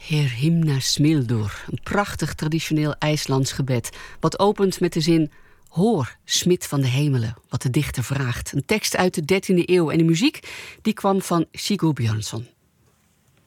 Heer himna smildur, een prachtig traditioneel IJslands gebed, wat opent met de zin: hoor, smid van de hemelen, wat de dichter vraagt. Een tekst uit de 13e eeuw en de muziek die kwam van Sigurd Björnsson.